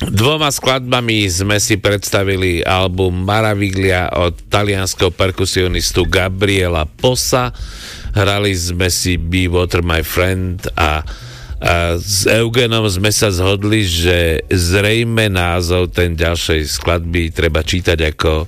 Dvoma skladbami sme si predstavili album Maraviglia od talianskeho perkusionistu Gabriela Possa. Hrali sme si Be Water My Friend a s Eugenom sme sa zhodli, že zrejme názov ten ďalšej skladby treba čítať ako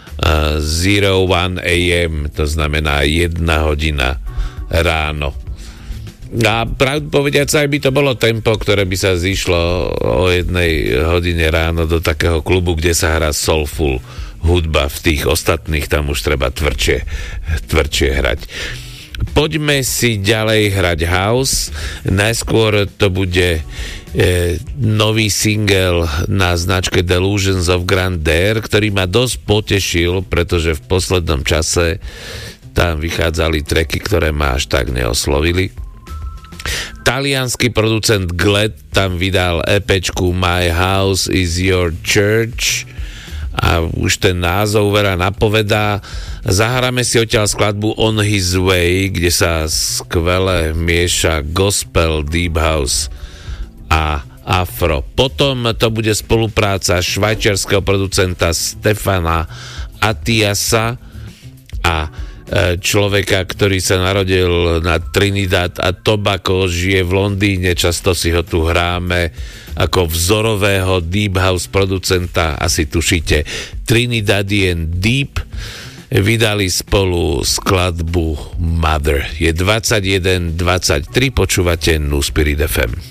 01 AM, to znamená 1 hodina ráno. A pravdu povediac, aj by to bolo tempo, ktoré by sa zišlo o 1 hodine ráno do takého klubu, kde sa hrá soulful hudba. V tých ostatných tam už treba tvrdšie hrať. Poďme si ďalej hrať house. Najskôr to bude nový single na značke Delusions of Grandeur, ktorý ma dosť potešil, pretože v poslednom čase tam vychádzali tracky, ktoré ma až tak neoslovili. Taliansky producent Gled tam vydal EPčku My House is Your Church a už ten názov veľa napovedá. Zahráme si odtiaľ skladbu On His Way, kde sa skvele mieša gospel, deep house a afro. Potom to bude spolupráca švajčiarskeho producenta Stefana Atiasa a človeka, ktorý sa narodil na Trinidad a Tobago, žije v Londýne, často si ho tu hráme ako vzorového deep house producenta, asi tušíte, Trinidadian Deep. Vydali spolu skladbu Mother. Je 21:23, počúvate New Spirit FM.